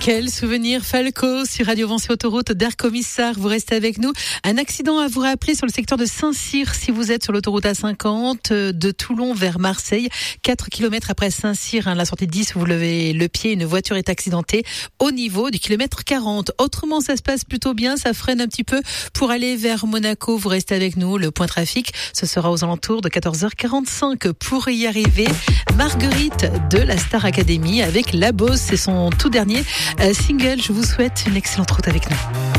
Quel souvenir, Falco sur Radio Vancey Autoroute d'Air Commissaire. Vous restez avec nous. Un accident à vous rappeler sur le secteur de Saint-Cyr si vous êtes sur l'autoroute A50 de Toulon vers Marseille. 4 km après Saint-Cyr, la sortie 10, vous levez le pied, une voiture est accidentée au niveau du kilomètre 40. Autrement, ça se passe plutôt bien, ça freine un petit peu pour aller vers Monaco. Vous restez avec nous. Le point trafic, ce sera aux alentours de 14h45. Pour y arriver, Marguerite de la Star Academy avec La Bosse, c'est son tout dernier single. Je vous souhaite une excellente route avec nous.